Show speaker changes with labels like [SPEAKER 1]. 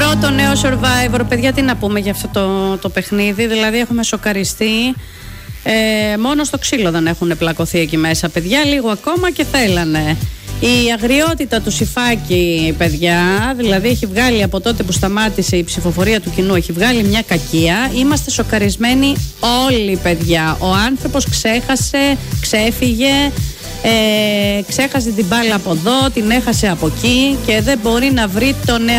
[SPEAKER 1] το νέο Survivor. Παιδιά, τι να πούμε για αυτό το παιχνίδι. Δηλαδή έχουμε σοκαριστεί. Μόνο στο ξύλο δεν έχουν πλακωθεί εκεί μέσα, παιδιά. Λίγο ακόμα και θέλανε. Η αγριότητα του Σιφάκη, παιδιά, δηλαδή έχει βγάλει από τότε που σταμάτησε η ψηφοφορία του κοινού, έχει βγάλει μια κακία. Είμαστε σοκαρισμένοι όλοι, παιδιά. Ο άνθρωπος ξέφυγε, ξέχασε την μπάλα από εδώ, την έχασε από εκεί και δεν μπορεί να βρει τον